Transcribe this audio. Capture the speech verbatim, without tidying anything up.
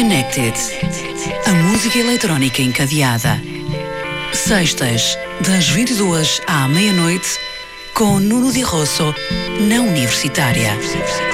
Connected. A música eletrónica encadeada. Sextas, das vinte e duas à meia-noite, com Nuno Di Rosso, na Universitária.